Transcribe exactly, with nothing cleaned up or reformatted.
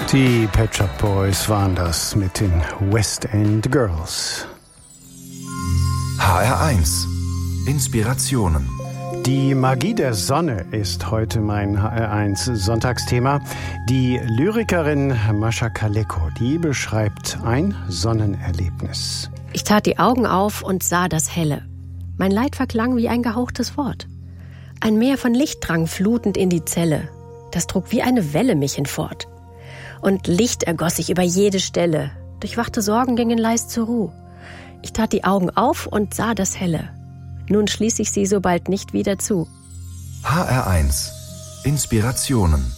Die Pet Shop Boys waren das mit den West End Girls. H R eins. Inspirationen. Die Magie der Sonne ist heute mein H R eins Sonntagsthema. Die Lyrikerin Mascha Kaleko, die beschreibt ein Sonnenerlebnis. Ich tat die Augen auf und sah das Helle. Mein Leid verklang wie ein gehauchtes Wort. Ein Meer von Licht drang flutend in die Zelle. Das trug wie eine Welle mich hinfort. Und Licht ergoss sich über jede Stelle. Durchwachte Sorgen gingen leis zur Ruh. Ich tat die Augen auf und sah das Helle. Nun schließ ich sie so bald nicht wieder zu. H R eins. Inspirationen.